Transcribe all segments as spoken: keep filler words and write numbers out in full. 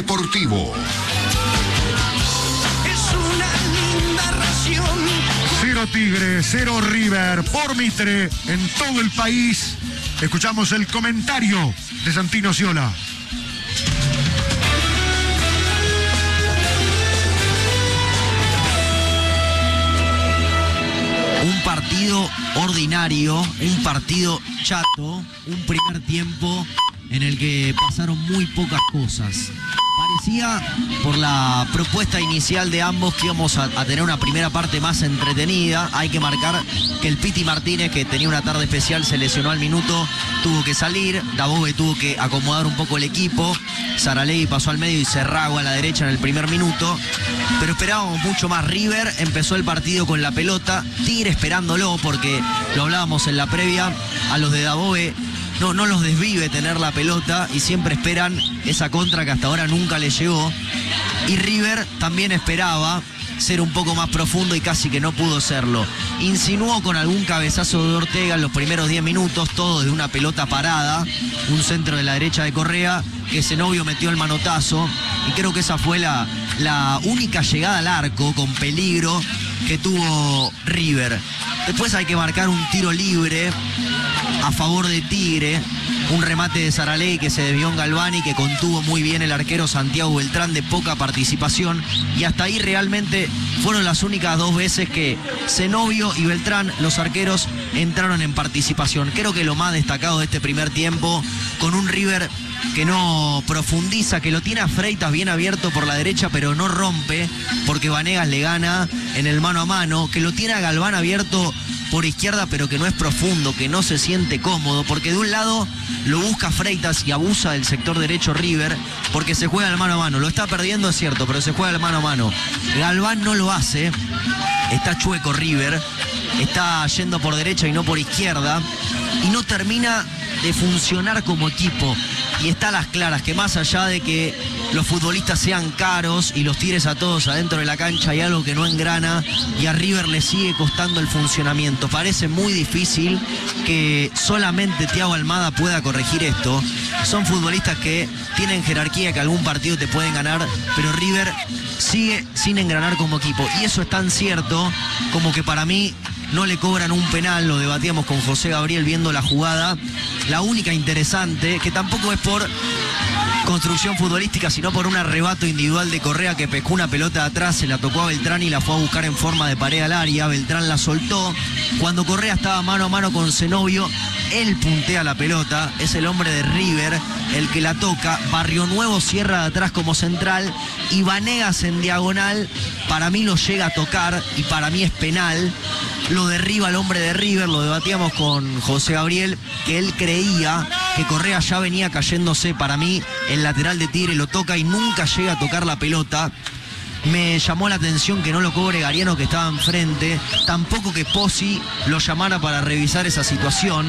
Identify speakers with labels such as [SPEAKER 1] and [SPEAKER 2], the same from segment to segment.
[SPEAKER 1] deportivo.
[SPEAKER 2] Es una linda ración.
[SPEAKER 3] Cero Tigre, cero River, por Mitre, en todo el país. Escuchamos el comentario de Santino Sciola.
[SPEAKER 4] Un partido ordinario, un partido chato, un primer tiempo en el que pasaron muy pocas cosas. Parecía, por la propuesta inicial de ambos, que íbamos a, a tener una primera parte más entretenida. Hay que marcar que el Piti Martínez, que tenía una tarde especial, se lesionó al minuto, tuvo que salir. Dabove tuvo que acomodar un poco el equipo. Saralegui pasó al medio y Cerrago a la derecha en el primer minuto. Pero esperábamos mucho más. River empezó el partido con la pelota, Tigre esperándolo, porque lo hablábamos en la previa, a los de Dabove No, no los desvive tener la pelota y siempre esperan esa contra que hasta ahora nunca le llegó. Y River también esperaba ser un poco más profundo y casi que no pudo serlo. Insinuó con algún cabezazo de Ortega en los primeros diez minutos, todo de una pelota parada, un centro de la derecha de Correa, que Zenobio metió el manotazo, y creo que esa fue la, la única llegada al arco con peligro que tuvo River. Después hay que marcar un tiro libre a favor de Tigre, un remate de Saralegui que se desvió en Galvani, que contuvo muy bien el arquero Santiago Beltrán, de poca participación, y hasta ahí realmente fueron las únicas dos veces que Zenobio y Beltrán, los arqueros, entraron en participación. Creo que lo más destacado de este primer tiempo, con un River que no profundiza, que lo tiene a Freitas bien abierto por la derecha, pero no rompe, porque Vanegas le gana en el mano a mano, que lo tiene a Galván abierto por izquierda, pero que no es profundo, que no se siente cómodo, porque de un lado lo busca Freitas y abusa del sector derecho River, porque se juega el mano a mano. Lo está perdiendo, es cierto, pero se juega el mano a mano. Galván no lo hace, está chueco River, está yendo por derecha y no por izquierda, y no termina de funcionar como equipo. Y está a las claras que más allá de que los futbolistas sean caros y los tires a todos adentro de la cancha, hay algo que no engrana y a River le sigue costando el funcionamiento. Parece muy difícil que solamente Thiago Almada pueda corregir esto. Son futbolistas que tienen jerarquía, que algún partido te pueden ganar, pero River sigue sin engranar como equipo. Y eso es tan cierto como que para mí no le cobran un penal, lo debatíamos con José Gabriel viendo la jugada. La única interesante, que tampoco es por construcción futbolística, sino por un arrebato individual de Correa, que pescó una pelota de atrás, se la tocó a Beltrán y la fue a buscar en forma de pared al área. Beltrán la soltó. Cuando Correa estaba mano a mano con Zenobio, él puntea la pelota, es el hombre de River el que la toca. Barrio Nuevo cierra de atrás como central y Vanegas en diagonal, para mí lo llega a tocar y para mí es penal. Lo derriba el hombre de River, lo debatíamos con José Gabriel, que él creía que Correa ya venía cayéndose. Para mí el lateral de Tigre lo toca y nunca llega a tocar la pelota. Me llamó la atención que no lo cobre Gariano, que estaba enfrente, tampoco que Pozzi lo llamara para revisar esa situación,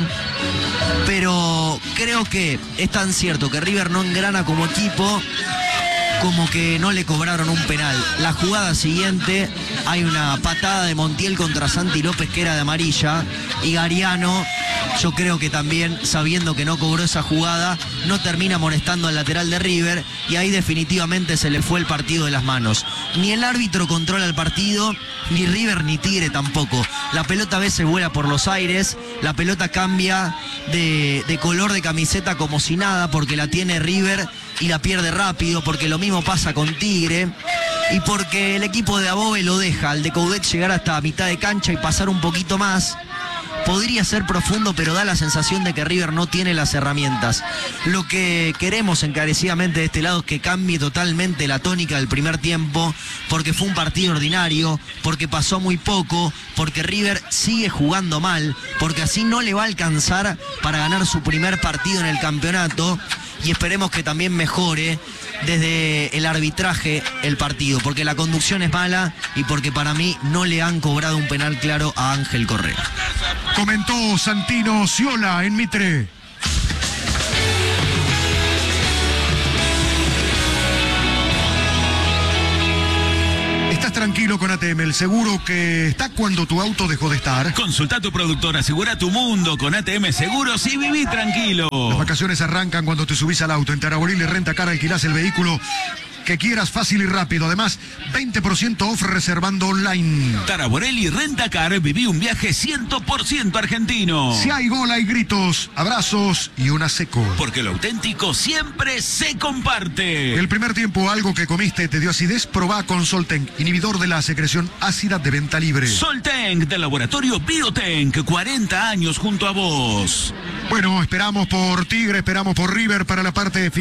[SPEAKER 4] pero creo que es tan cierto que River no engrana como equipo como que no le cobraron un penal. La jugada siguiente, hay una patada de Montiel contra Santi López que era de amarilla, y Gariano, yo creo que también, sabiendo que no cobró esa jugada, no termina molestando al lateral de River, y ahí definitivamente se le fue el partido de las manos. Ni el árbitro controla el partido, ni River ni Tigre tampoco. La pelota a veces vuela por los aires, la pelota cambia de, de color de camiseta como si nada, porque la tiene River y la pierde rápido, porque lo mismo pasa con Tigre, y porque el equipo de Dabove lo deja al de Coudet llegar hasta mitad de cancha y pasar un poquito más. Podría ser profundo, pero da la sensación de que River no tiene las herramientas. Lo que queremos encarecidamente de este lado es que cambie totalmente la tónica del primer tiempo, porque fue un partido ordinario, porque pasó muy poco, porque River sigue jugando mal, porque así no le va a alcanzar para ganar su primer partido en el campeonato. Y esperemos que también mejore desde el arbitraje el partido, porque la conducción es mala y porque para mí no le han cobrado un penal claro a Ángel Correa.
[SPEAKER 3] Comentó Santino Sciola en Mitre. Estás tranquilo con A T M, el seguro que está cuando tu auto dejó de estar.
[SPEAKER 5] Consulta a tu productor, asegura tu mundo con A T M Seguros y viví tranquilo.
[SPEAKER 3] Las vacaciones arrancan cuando te subís al auto. En Taraboril de Renta Car alquilás el vehículo que quieras, fácil y rápido. Además, veinte por ciento off reservando online.
[SPEAKER 5] Taraborelli Rentacar, viví un viaje cien por ciento argentino.
[SPEAKER 3] Si hay gol, hay gritos, abrazos y una seco.
[SPEAKER 5] Porque lo auténtico siempre se comparte.
[SPEAKER 3] El primer tiempo, algo que comiste te dio acidez, probá con Solten, inhibidor de la secreción ácida de venta libre.
[SPEAKER 5] Soltank del laboratorio Biotank, cuarenta años junto a vos.
[SPEAKER 3] Bueno, esperamos por Tigre, esperamos por River para la parte final.